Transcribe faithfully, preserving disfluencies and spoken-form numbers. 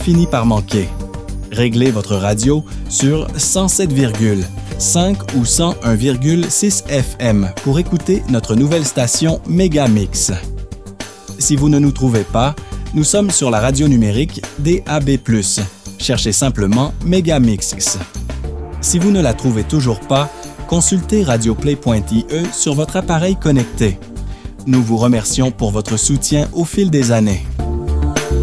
finit par manquer. Réglez votre radio sur cent sept virgule cinq ou cent un virgule six F M pour écouter notre nouvelle station Megamix. Si vous ne nous trouvez pas, nous sommes sur la radio numérique D A B plus. Cherchez simplement Megamix. Si vous ne la trouvez toujours pas, consultez radioplay point I E sur votre appareil connecté. Nous vous remercions pour votre soutien au fil des années.